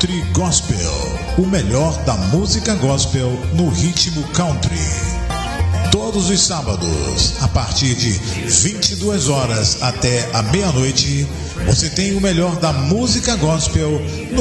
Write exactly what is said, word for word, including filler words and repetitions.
Country Gospel, o melhor da música gospel no ritmo country. Todos os sábados, a partir de vinte e duas horas até a meia-noite, você tem o melhor da música gospel no